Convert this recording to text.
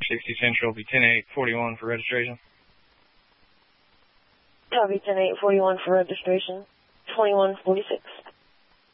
60 Central, be 10-8-41 for registration. Copy 10-8-41 for registration. 2146.